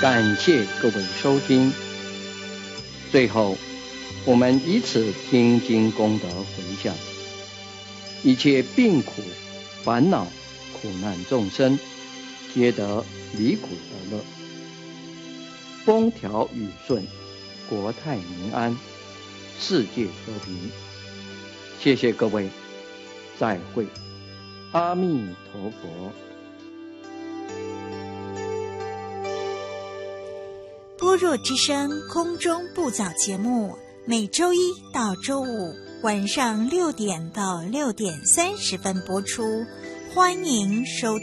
感谢各位收听。最后，我们以此听经功德回向，一切病苦、烦恼、苦难众生，皆得离苦得乐，风调雨顺，国泰民安，世界和平。谢谢各位，再会，阿弥陀佛。 般若之声空中布早节目，每周一到周五晚上6点到6点30分播出，欢迎收听。